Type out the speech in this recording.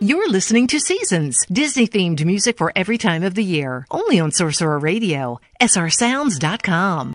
You're listening to Seasons, Disney-themed music for every time of the year. Only on Sorcerer Radio, srsounds.com.